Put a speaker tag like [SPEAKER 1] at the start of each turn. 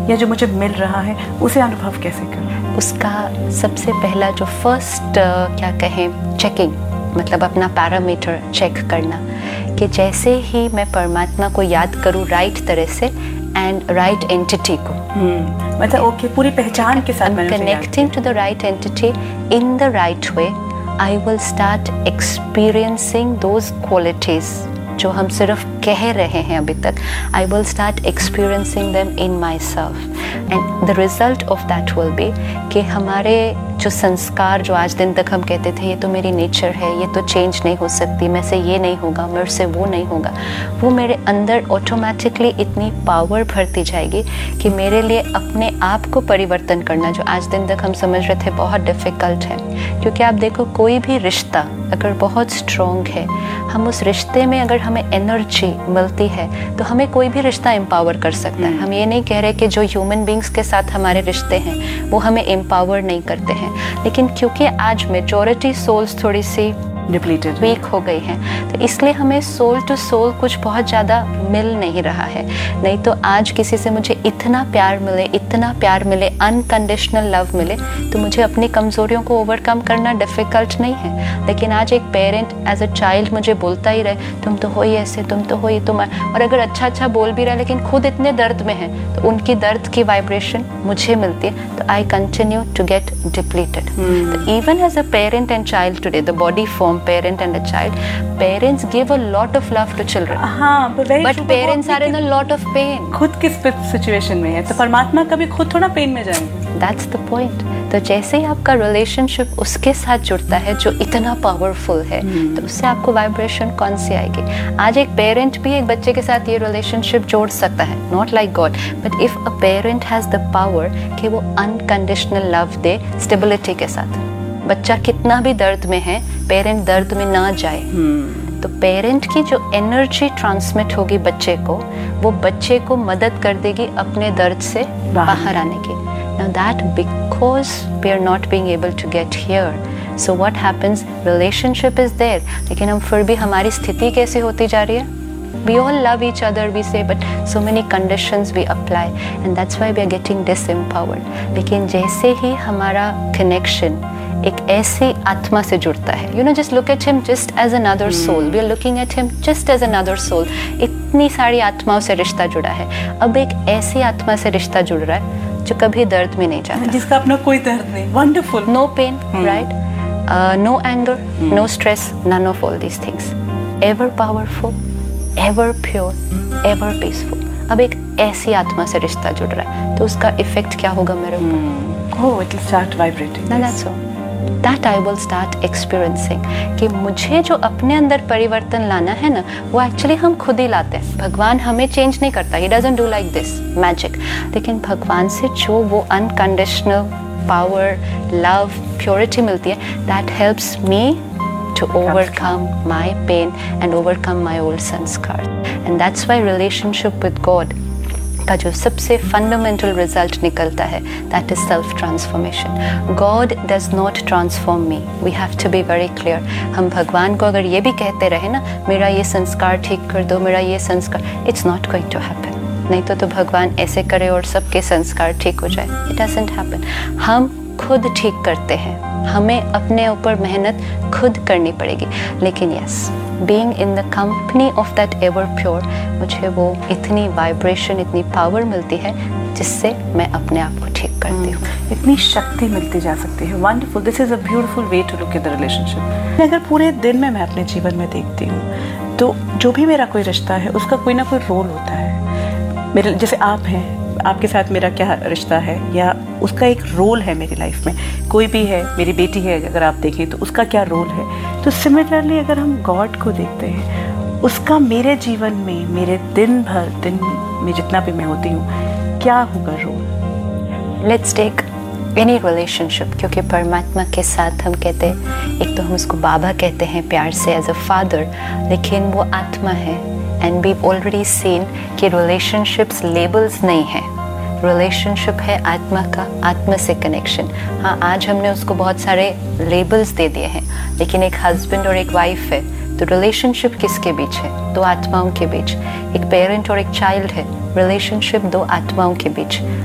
[SPEAKER 1] या जो मुझे मिल रहा है उसे अनुभव कैसे करूँ?
[SPEAKER 2] उसका सबसे पहला जो फर्स्ट क्या कहें चेकिंग, मतलब अपना पैरामीटर चेक करना कि जैसे ही मैं परमात्मा को याद करूँ राइट तरह से एंड राइट एंटिटी को,
[SPEAKER 1] मतलब ओके पूरी पहचान के साथ मैंने
[SPEAKER 2] connecting to the right entity in the right way, I will start experiencing those qualities जो हम सिर्फ कह रहे हैं अभी तक. I will start experiencing them in my self and the result of that will be कि हमारे जो संस्कार जो आज दिन तक हम कहते थे ये तो मेरी नेचर है, ये तो चेंज नहीं हो सकती, मैं से ये नहीं होगा, मेरे से वो नहीं होगा, वो मेरे अंदर ऑटोमेटिकली इतनी पावर भरती जाएगी कि मेरे लिए अपने आप को परिवर्तन करना जो आज दिन तक हम समझ रहे थे बहुत डिफ़िकल्ट है. क्योंकि आप देखो कोई भी रिश्ता अगर बहुत स्ट्रॉन्ग है, हम उस रिश्ते में अगर हमें एनर्जी मिलती है तो हमें कोई भी रिश्ता एम्पावर कर सकता है. हम ये नहीं कह रहे कि जो ह्यूमन बींग्स के साथ हमारे रिश्ते हैं वो हमें एम्पावर नहीं करते हैं, लेकिन क्योंकि आज मेजॉरिटी सोल्स थोड़ी सी
[SPEAKER 1] डिप्लीटेड
[SPEAKER 2] वीक हो गई हैं तो इसलिए हमें सोल टू सोल कुछ बहुत ज़्यादा मिल नहीं रहा है. नहीं तो आज किसी से मुझे इतना प्यार मिले, अनकंडीशनल लव मिले तो मुझे अपनी कमज़ोरियों को ओवरकम करना डिफ़िकल्ट नहीं है. लेकिन आज एक पेरेंट एज अ चाइल्ड मुझे बोलता ही रहे तुम तो हो ही ऐसे, तुम तो हो ही तुम, और अगर अच्छा बोल भी रहा है लेकिन खुद इतने दर्द में है तो उनकी दर्द की वाइब्रेशन मुझे मिलती है तो I continue to get depleted. तो even as a parent and child today the body form parent and a child, parents give a lot of love to children, but parents are in a lot of pain.
[SPEAKER 1] खुद किस situation में है तो परमात्मा कभी खुद थोड़ा pen में जाएंगे.
[SPEAKER 2] That's the point. तो जैसे ही आपका रिलेशनशिप उसके साथ जुड़ता है जो इतना पावरफुल है तो उससे आपको वाइब्रेशन कौन सी आएगी. आज एक पेरेंट भी एक बच्चे के साथ ये रिलेशनशिप जोड़ सकता है, not like God, but if a parent has the power कि वो अनकंडीशनल लव दे स्टेबिलिटी के साथ. बच्चा कितना भी दर्द में है, पेरेंट दर्द में ना जाए तो पेरेंट की जो एनर्जी ट्रांसमिट होगी बच्चे को, वो बच्चे को मदद कर देगी अपने दर्द से बाहर आने की. Now that because we are not being able to get here, so what happens? Relationship is there, लेकिन हम फिर भी हमारी स्थिति कैसे होती जा रही है? We all love each other, we say, but so many conditions we apply, and that's why we are getting disempowered. लेकिन जैसे ही हमारा connection एक ऐसी आत्मा से जुड़ता है, you know, just look at him just as another soul. We are looking at him just as another soul. इतनी सारी आत्माओं से रिश्ता जुड़ा है, अब एक ऐसी आत्मा से रिश्ता जुड़ रहा है जो कभी दर्द में नहीं जाता,
[SPEAKER 1] जिसका अपना कोई दर्द नहीं. Wonderful.
[SPEAKER 2] No pain, right? No anger, no stress, none of all these things. Ever powerful, ever pure, ever peaceful. अब एक ऐसी आत्मा से रिश्ता जुड़ रहा है तो उसका इफेक्ट क्या होगा मेरे ऊपर?
[SPEAKER 1] Oh, it will start vibrating.
[SPEAKER 2] That's all. That I will start experiencing कि मुझे जो अपने अंदर परिवर्तन लाना है ना वो एक्चुअली हम खुद ही लाते हैं. भगवान हमें चेंज नहीं करता, He doesn't do like this magic. लेकिन भगवान से जो वो अनकंडीशनल पावर, लव, प्योरिटी मिलती है, that helps me to overcome my pain and overcome my old sanskar. And that's why relationship with God का जो सबसे फंडामेंटल रिजल्ट निकलता है that is self transformation. God does not transform me, we have to be very clear. हम भगवान को अगर ये भी कहते रहे ना मेरा ये संस्कार ठीक कर दो, मेरा ये संस्कार, it's not going to happen. नहीं तो भगवान ऐसे करे और सबके संस्कार ठीक हो जाए. It doesn't happen. हम खुद ठीक करते हैं, हमें अपने ऊपर मेहनत खुद करनी पड़ेगी. लेकिन yes, being in the company of that ever pure, मुझे वो इतनी वाइब्रेशन, इतनी पावर मिलती है जिससे मैं अपने आप को ठीक करती हूँ.
[SPEAKER 1] इतनी शक्ति मिलती जा सकती है. Wonderful. This is a beautiful way to look at the relationship. अगर पूरे दिन में मैं अपने जीवन में देखती हूँ तो जो भी मेरा कोई रिश्ता है उसका कोई ना कोई रोल होता है. मेरे जैसे आप हैं, आपके साथ मेरा क्या रिश्ता है या उसका एक रोल है मेरी लाइफ में. कोई भी है, मेरी बेटी है अगर आप देखें तो उसका क्या रोल है. तो सिमिलरली अगर हम गॉड को देखते हैं, उसका मेरे जीवन में, मेरे दिन में जितना भी मैं होती हूँ, क्या होगा role.
[SPEAKER 2] Let's take any relationship, क्योंकि परमात्मा के साथ हम कहते हैं, एक तो हम उसको बाबा कहते हैं प्यार से एज अ फादर, लेकिन वो आत्मा है. एंड वी ऑलरेडी सीन कि रिलेशनशिप्स लेबल्स नहीं है, रिलेशनशिप है आत्मा का, आत्मा से कनेक्शन. हाँ, आज हमने उसको बहुत सारे लेबल्स दे दिए हैं, लेकिन एक हस्बैंड और एक वाइफ है तो रिलेशनशिप किसके बीच है? दो आत्माओं के बीच. एक पेरेंट और एक चाइल्ड है, रिलेशनशिप दो आत्माओं के बीच.